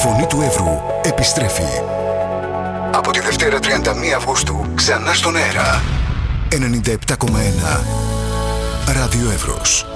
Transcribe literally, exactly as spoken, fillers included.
Φωνή του Εύρου επιστρέφει. Από τη Δευτέρα τριάντα μία Αυγούστου ξανά στον αέρα. ενενήντα επτά κόμμα ένα Ράδιο Εύρος.